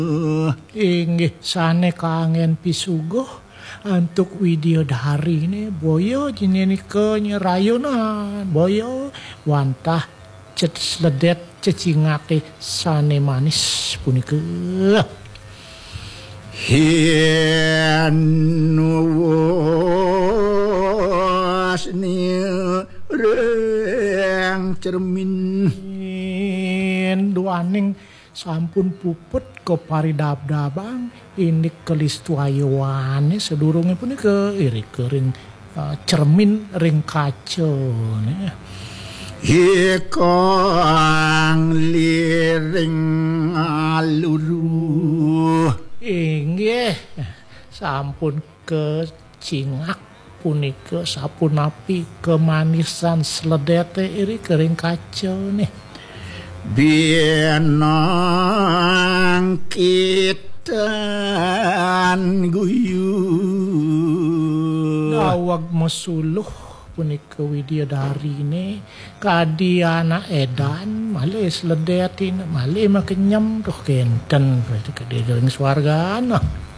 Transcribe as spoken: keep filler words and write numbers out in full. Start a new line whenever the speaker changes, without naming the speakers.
Inggih sane kangen pisugo untuk Widyodari ini boyo jineni ke nyerayunan boyo wantah cet sledet cecingake sane manis punika
Hien wasni reng cermin
duaning sampun puput ke paridab-dabang ini kelistuayuane sedurunge punika iri kering uh, cermin ring kaca nih.
Hikang liring aluru
inggih sampun ke cingak punika sapunapi kemanisan sledete iri kering kaca nih.
Bienang kitan guyu
dawag mesuluh punika Widyodari ini kadi anak edan malih sledetin malih makenyem tuh kenten berarti kadi jaring swargana